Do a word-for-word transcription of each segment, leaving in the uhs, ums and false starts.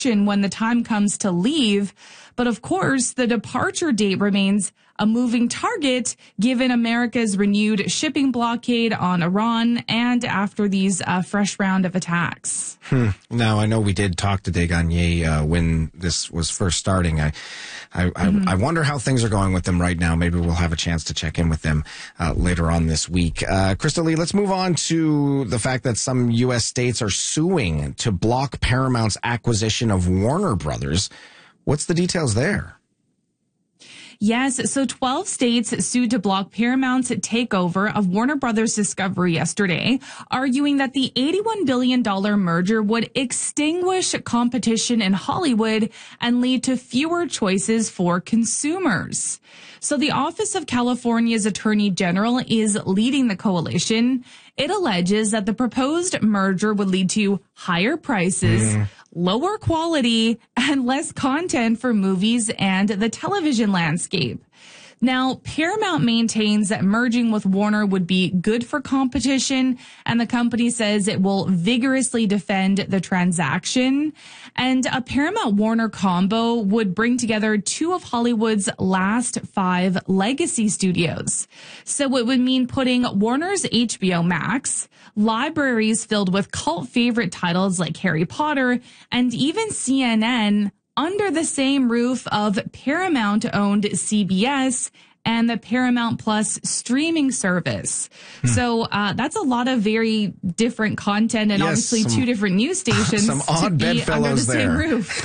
when the time comes to leave. But of course, the departure date remains a moving target given America's renewed shipping blockade on Iran and after these uh, fresh round of attacks. Hmm. Now, I know we did talk to Desgagnés uh, when this was first starting. I, I, mm-hmm. I, I wonder how things are going with them right now. Maybe we'll have a chance to check in with them uh, later on this week. Uh, Krista Lee, let's move on to the fact that some U S states are suing to block Paramount's acquisition of Warner Brothers. What's the details there? Yes, so twelve states sued to block Paramount's takeover of Warner Brothers Discovery yesterday, arguing that the eighty-one billion dollars merger would extinguish competition in Hollywood and lead to fewer choices for consumers. So the Office of California's Attorney General is leading the coalition. It alleges that the proposed merger would lead to higher prices, mm. lower quality, and less content for movies and the television landscape. Now, Paramount maintains that merging with Warner would be good for competition, and the company says it will vigorously defend the transaction. And a Paramount-Warner combo would bring together two of Hollywood's last five legacy studios. So it would mean putting Warner's H B O Max, libraries filled with cult favorite titles like Harry Potter, and even C N N under the same roof of Paramount-owned C B S and the Paramount Plus streaming service. Hmm. So uh, that's a lot of very different content and yes, obviously some, two different news stations some odd to be under the there. same roof.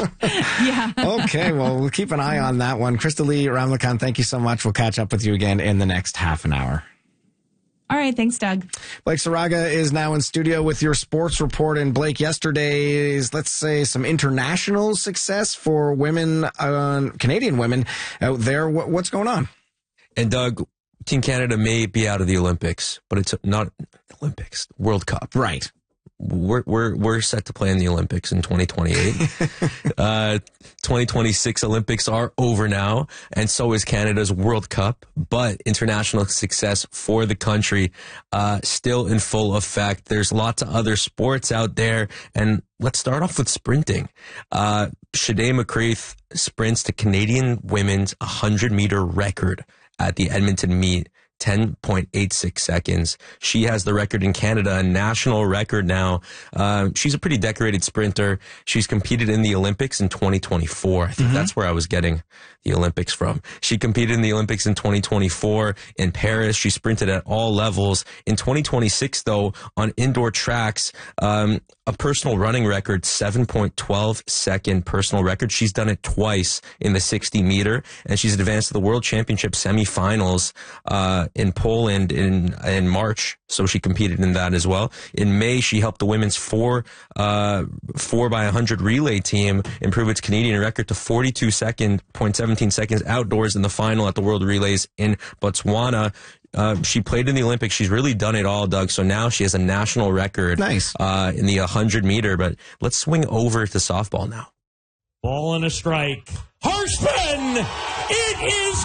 Yeah. Okay, well, we'll keep an eye on that one. Krista Lee Ramlakhan, thank you so much. We'll catch up with you again in the next half an hour. All right. Thanks, Doug. Blake Saraga is now in studio with your sports report. And Blake, yesterday's, let's say, some international success for women, uh, Canadian women out there. What, what's going on? And Doug, Team Canada may be out of the Olympics, but it's not Olympics, World Cup. Right. We're we're we're set to play in the Olympics in twenty twenty-eight. uh, twenty twenty-six Olympics are over now, and so is Canada's World Cup. But international success for the country uh, still in full effect. There's lots of other sports out there, and let's start off with sprinting. Uh, Shade McCraith sprints to Canadian women's one hundred meter record at the Edmonton meet. ten point eight six seconds. She has the record in Canada, a national record now. Um, she's a pretty decorated sprinter. She's competed in the Olympics in twenty twenty-four. I think mm-hmm. that's where I was getting the Olympics from. She competed in the Olympics in twenty twenty-four in Paris. She sprinted at all levels. In twenty twenty-six, though, on indoor tracks, um, a personal running record, seven point one two second personal record. She's done it twice in the sixty meter, and she's advanced to the World Championship semifinals uh, in Poland in in March. So she competed in that as well. In May, she helped the women's four uh, four by one hundred relay team improve its Canadian record to forty-two second point one seven seconds outdoors in the final at the World Relays in Botswana. Uh, she played in the Olympics. She's really done it all, Doug. So now she has a national record nice. uh, in the one hundred meter. But let's swing over to softball now. Ball and a strike. Harshman! It is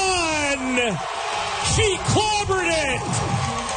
gone! She clobbered it!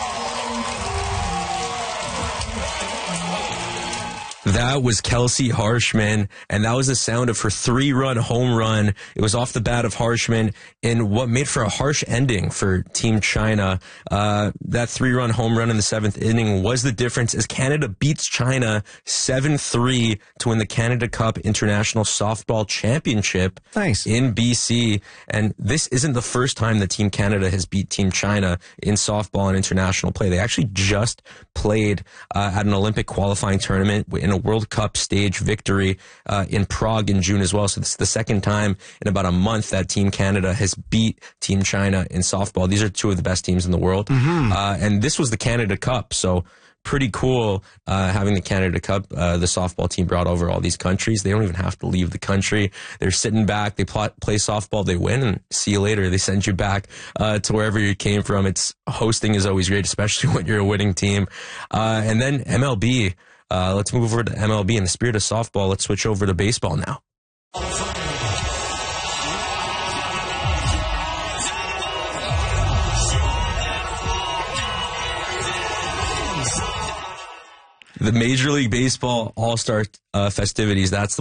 That was Kelsey Harshman, and that was the sound of her three-run home run. It was off the bat of Harshman in what made for a harsh ending for Team China. Uh, that three-run home run in the seventh inning was the difference as Canada beats China seven three to win the Canada Cup International Softball Championship nice. in B C. And this isn't the first time that Team Canada has beat Team China in softball and international play. They actually just played uh, at an Olympic qualifying tournament in a World Cup stage victory uh, in Prague in June as well. So this is the second time in about a month that Team Canada has beat Team China in softball. These are two of the best teams in the world. Mm-hmm. Uh, and this was the Canada Cup. So pretty cool uh, having the Canada Cup. Uh, the softball team brought over all these countries. They don't even have to leave the country. They're sitting back. They plot, play softball. They win, and see you later. They send you back uh, to wherever you came from. It's hosting is always great, especially when you're a winning team. Uh, and then M L B. Uh, let's move over to M L B. In the spirit of softball, let's switch over to baseball now. the Major League Baseball All-Star uh, festivities. That's the